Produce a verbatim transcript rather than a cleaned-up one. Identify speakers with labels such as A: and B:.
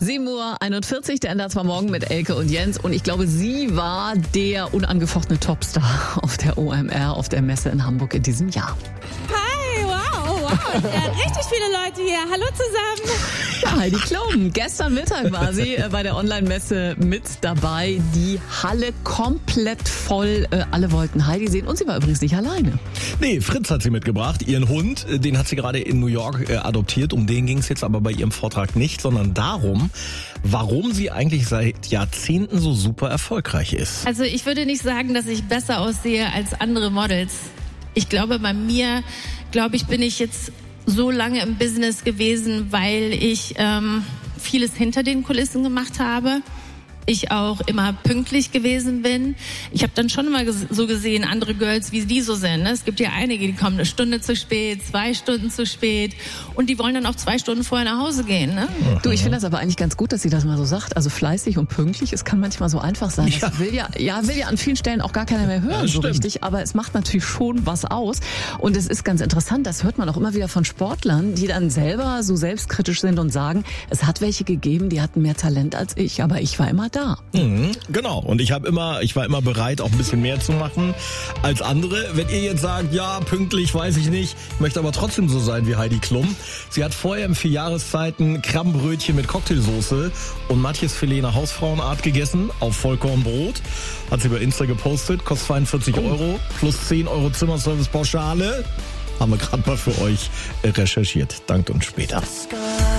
A: sieben Uhr einundvierzig, der N D R zwei Morgen mit Elke und Jens. Und ich glaube, sie war der unangefochtene Topstar auf der O M R, auf der Messe in Hamburg in diesem Jahr.
B: Hi, wow, wow. Ja, richtig viele Leute hier. Hallo zusammen.
A: Ja, Heidi Klum. Gestern Mittag war sie bei der Online-Messe mit dabei. Die Halle komplett voll. Alle wollten Heidi sehen und sie war übrigens nicht alleine.
C: Nee, Fritz hat sie mitgebracht. Ihren Hund, den hat sie gerade in New York äh, adoptiert. Um den ging es jetzt aber bei ihrem Vortrag nicht, sondern darum, warum sie eigentlich seit Jahrzehnten so super erfolgreich ist.
B: Also ich würde nicht sagen, dass ich besser aussehe als andere Models. Ich glaube, bei mir, glaube ich, bin ich jetzt so lange im Business gewesen, weil ich ähm, vieles hinter den Kulissen gemacht habe. Ich auch immer pünktlich gewesen bin. Ich habe dann schon immer ges- so gesehen, andere Girls, wie die so sind. Ne? Es gibt ja einige, die kommen eine Stunde zu spät, zwei Stunden zu spät und die wollen dann auch zwei Stunden vorher nach Hause gehen. Ne?
A: Du, ich finde das aber eigentlich ganz gut, dass sie das mal so sagt. Also fleißig und pünktlich, es kann manchmal so einfach sein. Das
C: Ja.
A: will ja, ja, will ja an vielen Stellen auch gar keiner mehr hören,
C: Ja,
A: so
C: stimmt.
A: richtig. Aber es macht natürlich schon was aus. Und es ist ganz interessant, das hört man auch immer wieder von Sportlern, die dann selber so selbstkritisch sind und sagen, es hat welche gegeben, die hatten mehr Talent als ich, aber ich war immer da.
C: Mhm, genau. Und ich habe immer, ich war immer bereit, auch ein bisschen mehr zu machen als andere. Wenn ihr jetzt sagt, ja, pünktlich, weiß ich nicht, ich möchte aber trotzdem so sein wie Heidi Klum. Sie hat vorher in vier Jahreszeiten Krabbenbrötchen mit Cocktailsoße und Matjes Filet nach Hausfrauenart gegessen auf Vollkornbrot. Hat sie bei Insta gepostet, kostet zweiundvierzig Euro plus zehn Euro Zimmerservice-Pauschale. Haben wir gerade mal für euch recherchiert. Dankt uns später.